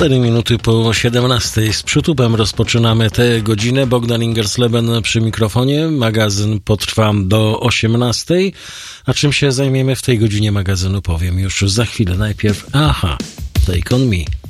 4 minuty po 17 z przytupem rozpoczynamy tę godzinę. Bogdan Ingersleben przy mikrofonie. Magazyn potrwa do 18. A czym się zajmiemy w tej godzinie magazynu, powiem już za chwilę. Najpierw Take On Me.